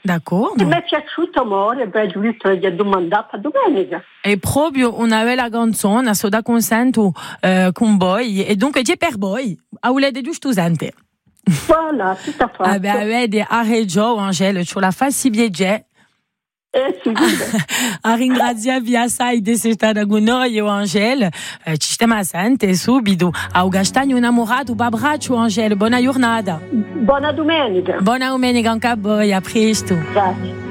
D'accordo. Mi è piaciuto, amore, beh, Giulito gli ha domandato domenica. E proprio una bella canzone, so da consento con voi, e dunque c'è per voi, a volete giusto sente. Voilà, tutto a fatto. Vedi, a Reggio, Angelo, c'ho la facile viaggiare. Sì, A ringraziarvi assai di essere stata con noi, Angelo. Ci stiamo a sentire subito. A Gastagno innamorato, un abbraccio, Angelo. Buona giornata. Buona domenica. Buona domenica anche a voi, a presto. Grazie.